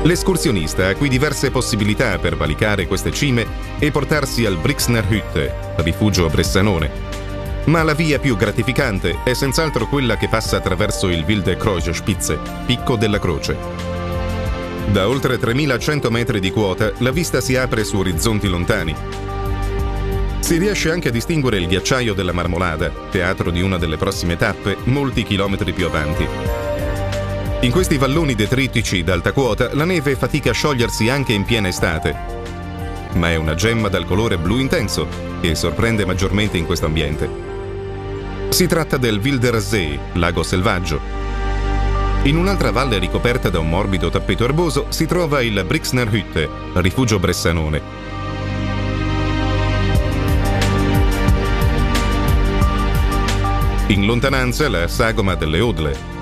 L'escursionista ha qui diverse possibilità per valicare queste cime e portarsi al Brixner Hütte, rifugio bressanone. Ma la via più gratificante è senz'altro quella che passa attraverso il Wilde Kreuzspitze, Picco della Croce. Da oltre 3100 metri di quota la vista si apre su orizzonti lontani. Si riesce anche a distinguere il ghiacciaio della Marmolada, teatro di una delle prossime tappe, molti chilometri più avanti. In questi valloni detritici d'alta quota la neve fatica a sciogliersi anche in piena estate, ma è una gemma dal colore blu intenso che sorprende maggiormente in questo ambiente. Si tratta del Wilder See, lago selvaggio. In un'altra valle ricoperta da un morbido tappeto erboso si trova il Brixner Hütte, rifugio bressanone. In lontananza la sagoma delle Odle.